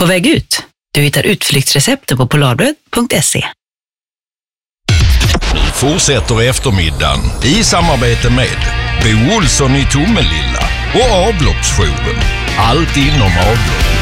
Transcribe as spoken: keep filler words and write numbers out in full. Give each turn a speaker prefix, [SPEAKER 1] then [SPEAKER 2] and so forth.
[SPEAKER 1] väg ut. Du hittar utflyktsreceptet på polarbröd punkt se.
[SPEAKER 2] Nu fortsätter eftermiddagen i samarbete med Bo Olsson i Tomelilla och Avloppsjouren. Allt inom avlopp.